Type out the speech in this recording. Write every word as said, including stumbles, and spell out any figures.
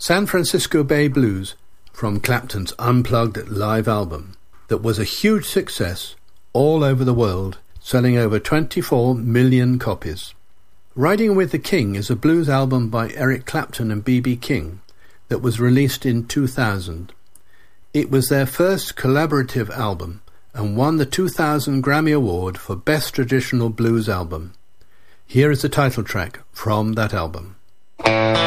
San Francisco Bay Blues from Clapton's Unplugged live album that was a huge success all over the world, selling over twenty-four million copies. Riding with the King is a blues album by Eric Clapton and B B King that was released in two thousand. It was their first collaborative album and won the two thousand Grammy Award for Best Traditional Blues Album. Here is the title track from that album.